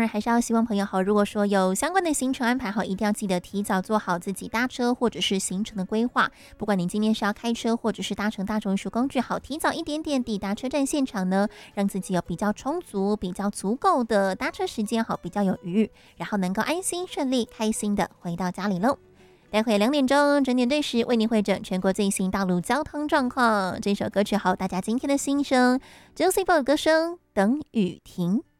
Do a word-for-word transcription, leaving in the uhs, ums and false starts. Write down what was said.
然还是要希望朋友好，如果说有相关的行程安排好，一定要记得提早做好自己搭车或者是行程的规划。不管你今天是要开车或者是搭乘大众运输工具，好，提早一点点抵达车站现场呢，让自己有比较充足、比较足够的搭车时间，好，比较有余裕，然后能够安心顺利、开心的回到家里喽。待会两点钟整点对时为您会诊全国最新道路交通状况。这首歌曲好，大家今天的心声 Josie Bo 的歌声等雨停。